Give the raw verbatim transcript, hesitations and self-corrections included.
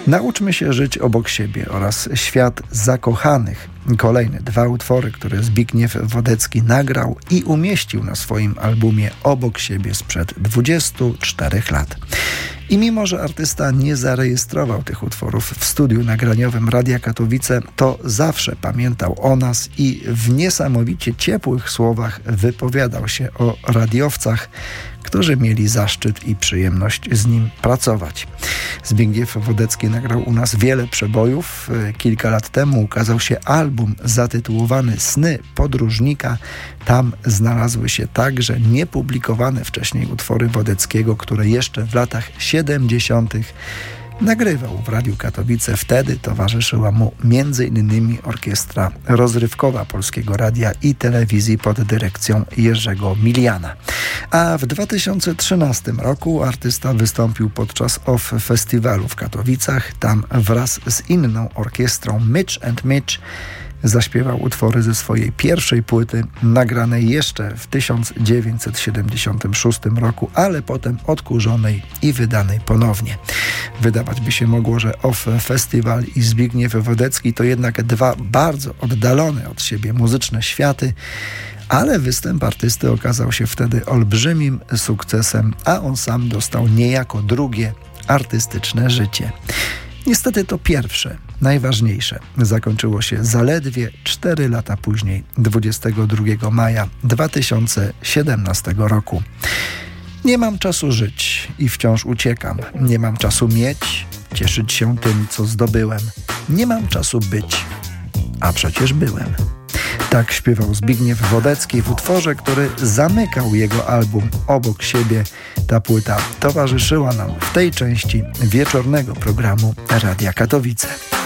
Nauczmy się żyć obok siebie oraz Świat zakochanych. Kolejne dwa utwory, które Zbigniew Wodecki nagrał i umieścił na swoim albumie Obok siebie sprzed dwudziestu czterech lat. I mimo, że artysta nie zarejestrował tych utworów w studiu nagraniowym Radia Katowice, to zawsze pamiętał o nas i w niesamowicie ciepłych słowach wypowiadał się o radiowcach, którzy mieli zaszczyt i przyjemność z nim pracować. Zbigniew Wodecki nagrał u nas wiele przebojów. Kilka lat temu ukazał się album zatytułowany Sny podróżnika. Tam znalazły się także niepublikowane wcześniej utwory Wodeckiego, które jeszcze w latach siedemdziesiątych nagrywał w Radiu Katowice. Wtedy towarzyszyła mu między innymi orkiestra rozrywkowa Polskiego Radia i Telewizji pod dyrekcją Jerzego Miliana. A w dwa tysiące trzynastym roku artysta wystąpił podczas O F F Festiwalu w Katowicach. Tam wraz z inną orkiestrą Mitch and Mitch zaśpiewał utwory ze swojej pierwszej płyty, nagranej jeszcze w tysiąc dziewięćset siedemdziesiątym szóstym roku, ale potem odkurzonej i wydanej ponownie. Wydawać by się mogło, że O F F Festiwal i Zbigniew Wodecki to jednak dwa bardzo oddalone od siebie muzyczne światy, ale występ artysty okazał się wtedy olbrzymim sukcesem, a on sam dostał niejako drugie artystyczne życie. Niestety to pierwsze, najważniejsze, zakończyło się zaledwie cztery lata później, dwudziestego drugiego maja dwa tysiące siedemnastego roku. Nie mam czasu żyć i wciąż uciekam. Nie mam czasu mieć, cieszyć się tym, co zdobyłem. Nie mam czasu być, a przecież byłem. Tak śpiewał Zbigniew Wodecki w utworze, który zamykał jego album Obok siebie. Ta płyta towarzyszyła nam w tej części wieczornego programu Radia Katowice.